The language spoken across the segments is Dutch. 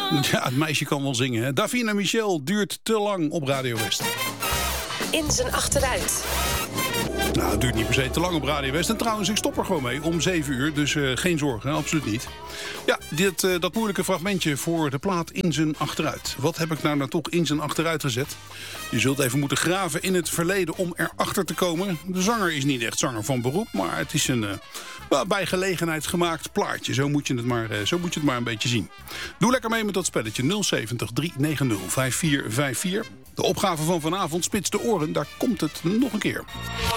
Ja, het meisje kan wel zingen. Hè? Davina Michel duurt te lang op Radio West. In zijn achteruit. Nou, het duurt niet per se te lang op Radio West. En trouwens, ik stop er gewoon mee om 7 uur. Dus geen zorgen, absoluut niet. Ja, dat moeilijke fragmentje voor de plaat In zijn achteruit. Wat heb ik nou toch in zijn achteruit gezet? Je zult even moeten graven in het verleden om erachter te komen. De zanger is niet echt zanger van beroep, maar het is een bij gelegenheid gemaakt plaatje. Zo moet je het maar een beetje zien. Doe lekker mee met dat spelletje 070 390 5454. De opgave van vanavond, spits de oren, daar komt het nog een keer.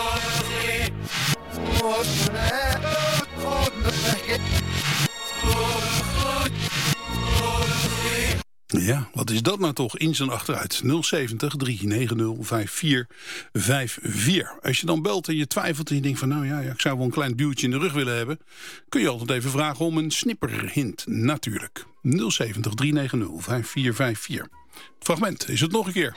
Ja, wat is dat nou toch in zijn achteruit? 070 390 5454. Als je dan belt en je twijfelt en je denkt van nou ja, ik zou wel een klein duwtje in de rug willen hebben, kun je altijd even vragen om een snipperhint, natuurlijk. 070 390 5454. Het fragment is het nog een keer.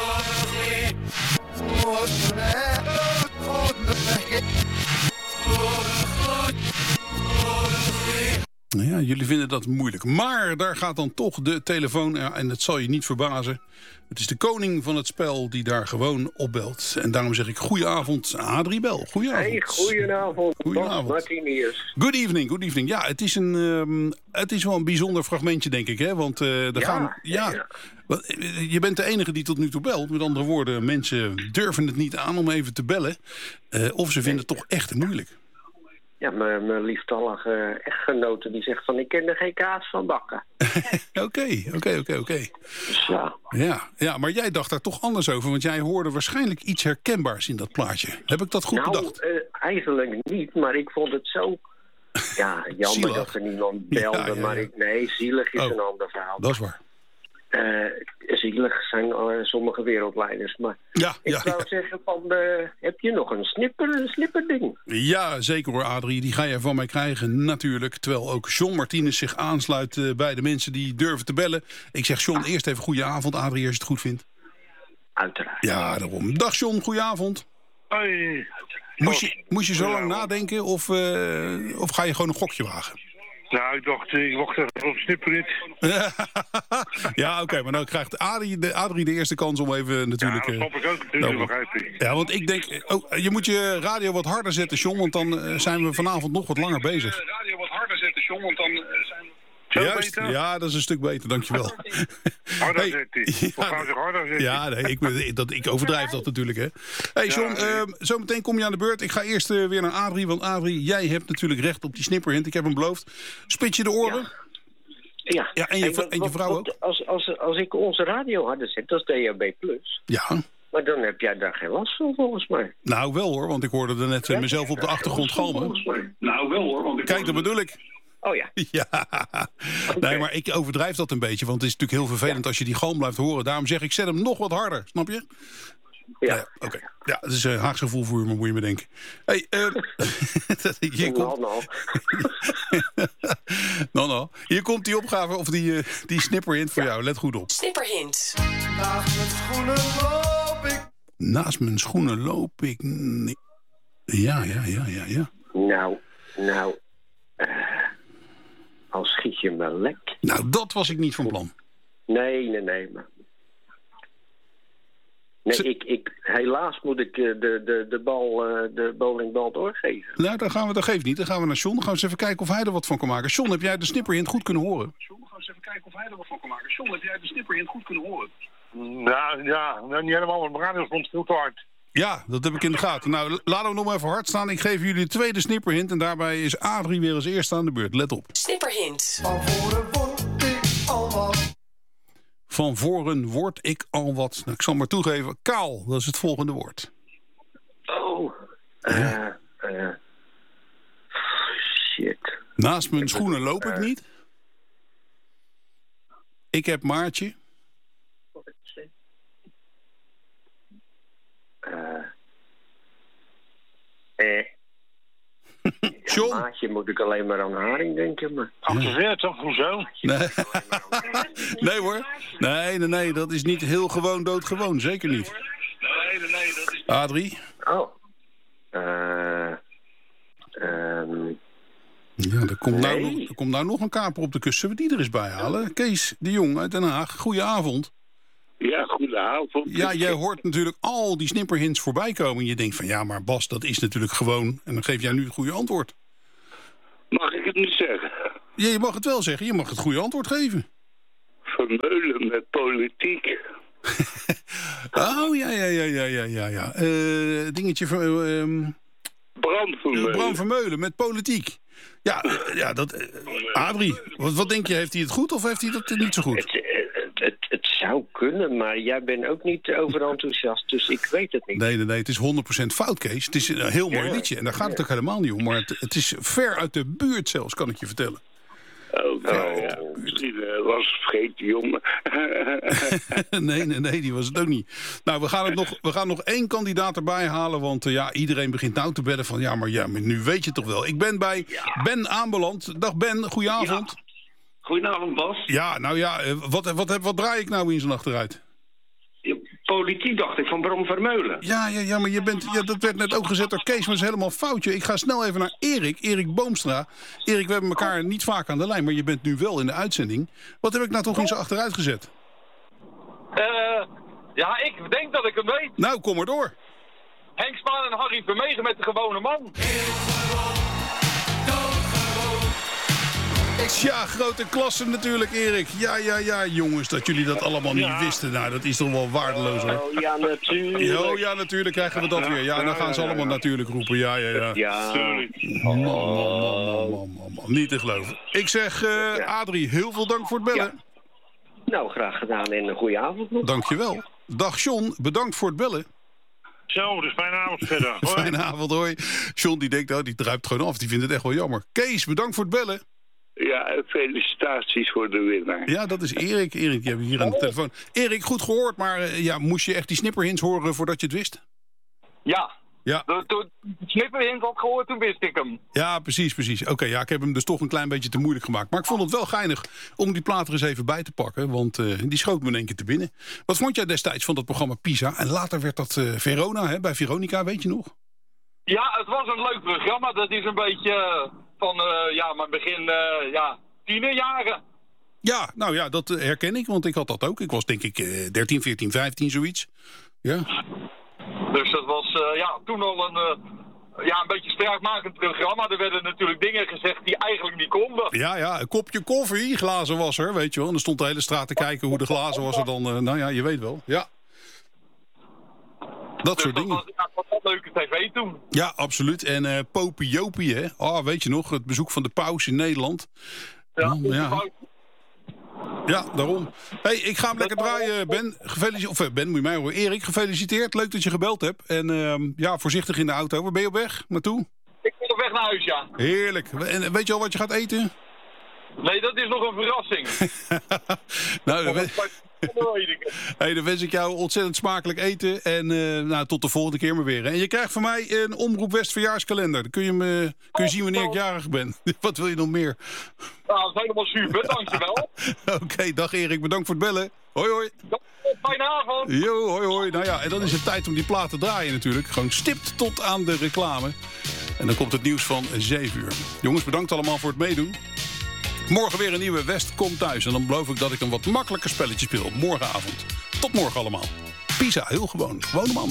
Ja, jullie vinden dat moeilijk. Maar daar gaat dan toch de telefoon, en het zal je niet verbazen. Het is de koning van het spel die daar gewoon opbelt. En daarom zeg ik goedenavond, Adrie Bel. Goedenavond. Hey, goedenavond. Goedenavond. Martiniers. Good evening, good evening. Ja, het is wel een bijzonder fragmentje, denk ik. Hè? Want je bent de enige die tot nu toe belt. Met andere woorden, mensen durven het niet aan om even te bellen. Of ze vinden het toch echt moeilijk. Ja, mijn lieftallige echtgenote die zegt van ik ken er geen kaas van bakken. Oké. Dus Ja, maar jij dacht daar toch anders over, want jij hoorde waarschijnlijk iets herkenbaars in dat plaatje. Heb ik dat goed bedacht? Eigenlijk niet, maar ik vond het zo... Ja, jammer Zielig. dat er niemand belde, Ja. maar zielig is een ander verhaal. Dat is waar. Zielig zijn sommige wereldleiders, maar ik zou zeggen van, heb je nog een snipperding? Ja, zeker hoor, Adrie. Die ga je van mij krijgen, natuurlijk. Terwijl ook John Martinez zich aansluit bij de mensen die durven te bellen. Ik zeg John, eerst even goedenavond, Adrie, als je het goed vindt. Uiteraard. Ja, daarom. Dag John, goedenavond. Hoi. Moest je zo lang nadenken of ga je gewoon een gokje wagen? Nou, ik dacht, ik wacht even op snipperit. Ja, oké, maar dan krijgt Adrie de eerste kans om even natuurlijk... Ja, dat snap ik ook natuurlijk, begrijp ik. Ja, want ik denk... je moet je radio wat harder zetten, John, want dan zijn we vanavond nog wat langer bezig. Radio wat harder zetten, John, want dan zijn we... Juist, ja, dat is een stuk beter, dankjewel. Harder zetten. Of gaan ze harder zetten? Ja, nee, ik overdrijf dat natuurlijk, hè. Hey John, zometeen kom je aan de beurt. Ik ga eerst weer naar Adrie, want Adrie, jij hebt natuurlijk recht op die snipperhint. Ik heb hem beloofd. Spits je de oren? Ja. En je vrouw ook? Als ik onze radio harder zet, dat is DAB+. Ja. Maar dan heb jij daar geen last van, volgens mij. Nou, wel hoor, want ik hoorde er net mezelf op de achtergrond galmen. Nou, wel hoor, want Kijk, dat bedoel ik. Oh ja. Ja, nee, maar ik overdrijf dat een beetje, want het is natuurlijk heel vervelend als je die galm blijft horen. Daarom zeg ik, zet hem nog wat harder, snap je? Ja. Oké. Ja, het is Haagse gevoel maar moet je me denken. Hey, No. Hier komt die opgave, of die snipperhint voor jou. Let goed op. Snipperhint. Naast mijn schoenen loop ik... Nee. Ja. Nou... Al schiet je me lek. Nou, dat was ik niet van plan. Nee, maar... Nee, helaas moet ik de bowlingbal doorgeven. Nou, dat geeft niet. Dan gaan we naar John. Dan gaan we eens even kijken of hij er wat van kan maken. John, heb jij de snipperhint goed kunnen horen? Nou, ja, niet helemaal, want mijn radio stond veel te hard. Ja, dat heb ik in de gaten. Nou, laten we nog maar even hard staan. Ik geef jullie de tweede snipperhint. En daarbij is Adrie weer als eerste aan de beurt. Let op. Snipperhint. Van voren word ik al wat. Nou, ik zal maar toegeven. Kaal, dat is het volgende woord. Shit. Naast mijn schoenen loop ik niet. Ik heb Maartje. John? Maatje moet ik alleen maar aan haring denken. Maar... 48, hoezo? Nee hoor. Nee, dat is niet heel gewoon doodgewoon. Zeker niet. Nee, dat is... Oh. Ja, er komt nou nog een kaper op de kust. Zullen we die er eens bij halen? Kees de Jong uit Den Haag, goedenavond. Ja, goedenavond. Ja, jij hoort natuurlijk al die snipperhints voorbij komen. En je denkt van, ja, maar Bas, dat is natuurlijk gewoon. En dan geef jij nu het goede antwoord. Mag ik het niet zeggen? Ja, je mag het wel zeggen. Je mag het goede antwoord geven. Vermeulen met politiek. Oh, ja. Dingetje van... Bram Vermeulen met politiek. Ja, dat... Adrie, wat denk je? Heeft hij het goed of heeft hij dat niet zo goed? Het zou kunnen, maar jij bent ook niet overenthousiast, dus ik weet het niet. Nee, het is 100% fout, Kees. Het is een heel mooi liedje en daar gaat het ook helemaal niet om. Maar het is ver uit de buurt zelfs, kan ik je vertellen. Ja. Misschien was het vergeten, jongen. Nee, die was het ook niet. Nou, we gaan nog 1 kandidaat erbij halen, want iedereen begint nou te bedden van... maar nu weet je toch wel. Ik ben bij Ben aanbeland. Dag Ben, goedenavond. Ja. Goedenavond, Bas. Ja, nou ja, wat draai ik nou in zijn achteruit? Politiek, dacht ik, van Bram Vermeulen. Ja, maar dat werd net ook gezet door Kees, maar dat is helemaal foutje. Ik ga snel even naar Erik Boomstra. Erik, we hebben elkaar niet vaak aan de lijn, maar je bent nu wel in de uitzending. Wat heb ik nou toch in zijn achteruit gezet? Ik denk dat ik hem weet. Nou, kom maar door. Henk Spaan en Harry Vermegen met de gewone man. Ja, grote klasse natuurlijk, Erik. Ja, jongens, dat jullie dat allemaal niet wisten. Nou, dat is toch wel waardeloos, hoor. Oh, ja, natuurlijk. Oh, ja, natuurlijk krijgen we dat weer. Ja, dan gaan ze allemaal natuurlijk roepen. Ja. Man. Niet te geloven. Ik zeg, Adrie, heel veel dank voor het bellen. Ja. Nou, graag gedaan en een goede avond nog. Dankjewel. Dag John, bedankt voor het bellen. Zo, dus fijne avond verder. Fijne avond, hoi. John die denkt, die druipt gewoon af. Die vindt het echt wel jammer. Kees, bedankt voor het bellen. Ja, felicitaties voor de winnaar. Ja, dat is Erik. Erik, die hebben we hier aan de telefoon. Erik, goed gehoord, maar moest je echt die snipperhints horen voordat je het wist? Ja. Toen ik snipperhints had gehoord, toen wist ik hem. Ja, precies. Oké, ik heb hem dus toch een klein beetje te moeilijk gemaakt. Maar ik vond het wel geinig om die plaat er eens even bij te pakken. Want die schoot me in één keer te binnen. Wat vond jij destijds van dat programma Pisa? En later werd dat Verona, bij Veronica, weet je nog? Ja, het was een leuk programma. Dat is een beetje van mijn begin tienerjaren. Ja, nou ja, dat herken ik, want ik had dat ook. Ik was denk ik 13, 14, 15, zoiets. Ja. Dus dat was toen al een beetje spraakmakend programma. Er werden natuurlijk dingen gezegd die eigenlijk niet konden. Ja, een kopje koffie, glazenwasser, weet je wel. En dan stond de hele straat te kijken hoe de glazenwasser dan... je weet wel, ja. Dat soort dingen. Dat was een leuke tv toen. Ja, absoluut. En Popiopie, hè. Weet je nog, het bezoek van de paus in Nederland. Ja, daarom. Hey, ik ga hem lekker draaien, Ben. Ben, moet je mij horen. Erik, gefeliciteerd. Leuk dat je gebeld hebt. En voorzichtig in de auto. Waar ben je op weg? Naartoe? Ik ben op weg naar huis, ja. Heerlijk. En weet je al wat je gaat eten? Nee, dat is nog een verrassing. Dan wens ik jou ontzettend smakelijk eten. En tot de volgende keer maar weer. En je krijgt van mij een Omroep West verjaarskalender. Dan kun je zien wanneer ik jarig ben. Wat wil je nog meer? Nou, dat is helemaal super. Dankjewel. Oké, dag Erik. Bedankt voor het bellen. Hoi. Fijne avond. Jo, hoi. Nou ja, en dan is het tijd om die plaat te draaien natuurlijk. Gewoon stipt tot aan de reclame. En dan komt het nieuws van 7 uur. Jongens, bedankt allemaal voor het meedoen. Morgen weer een nieuwe West Komt Thuis. En dan beloof ik dat ik een wat makkelijker spelletje speel. Morgenavond. Tot morgen allemaal. Pisa, heel gewoon. Gewone man.